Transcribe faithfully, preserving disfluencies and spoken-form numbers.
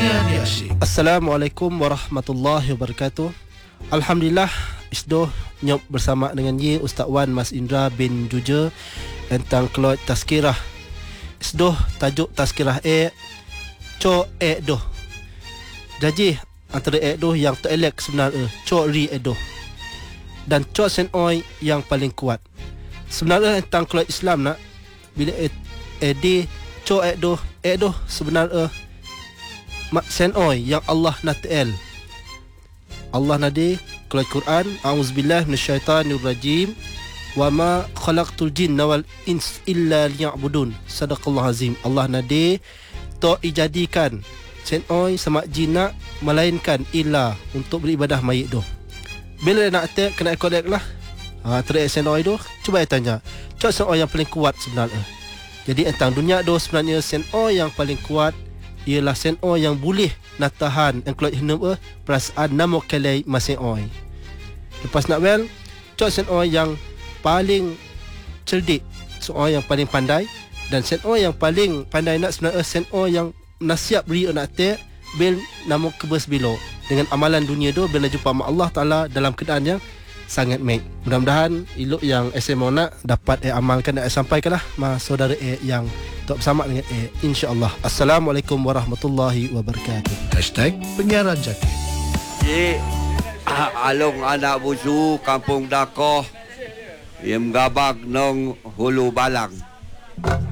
Dunia ni asyik. Assalamualaikum warahmatullahi wabarakatuh. Alhamdulillah, isdoh nyop bersama dengan Ye Ustaz Wan Mas Indra bin Juja tentang keluar tazkirah. Isdoh tajuk tazkirah e co e doh. Jadi antara e doh yang terelak sebenarnya co ri e doh. Dan co sen oi yang paling kuat. Sebenarnya tentang keluar Islam nak bila e, e di co e doh e doh sebenarnya mak sen oi yang Allah natal. Allah nadi kalau Quran, a'udzubillahi minasyaitanir rajim, wa ma khalaqtul jinna wal ins illa liya'budun. Sadaqallahu azim. Allah nadi to ijadikan sen oi sama jinak melainkan illa untuk beribadah mayit doh. Bila nak attack kena collect lah. Ha terik sen oi doh, cuba saya tanya. Cok sen oi yang paling kuat sebenarnya. Jadi tentang dunia doh sebenarnya sen oi yang paling kuat ialah sen oi yang boleh nak tahan yang keluar hinum eh perasaan namo kelai masing oi. Lepas nak well, cok sen oi yang paling cerdik, sen oi yang paling pandai, dan sen oi yang paling pandai nak sebenarnya sen oi yang nasiap beri nak tek bil namo kebes bilo dengan amalan dunia tu bila jumpa sama Allah Taala dalam keadaan yang sangat baik. Mudah-mudahan ilok yang S M O nak dapat eh, amalkan dan eh, sampaikanlah mas saudara eh, yang tak bersama dengan eh, insya-Allah. Assalamualaikum warahmatullahi wabarakatuh. Hashtag Penyiaran Jati. Cik, along anak busu kampung Dakoh yang gabak nong Hulu Balang.